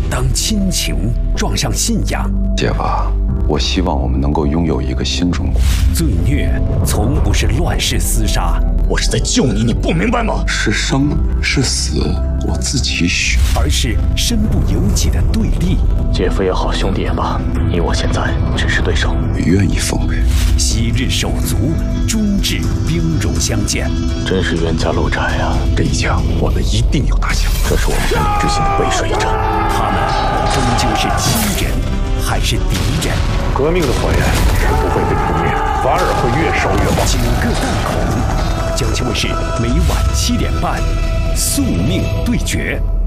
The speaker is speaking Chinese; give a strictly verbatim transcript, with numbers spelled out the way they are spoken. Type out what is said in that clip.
当亲情撞上信仰， 姐夫，我希望我们能够拥有一个新中国。 罪孽从不是乱世厮杀， 我是在救你，你不明白吗？ 是生是死，我自己选， 而是身不由己的对立。 姐夫也好，兄弟也罢，你我现在只是对手。 我愿意奉陪。 昔日手足，终至兵戎相见。 真是冤家路窄啊！ 这一枪，我们一定要拿下。 这是我们生命之心的背水一战。 他们终究是亲人还是敌人？ 革命的火焰是不会被扑灭，反而会越烧越旺。 九个弹孔，江秋卫视每晚七点半，宿命对决。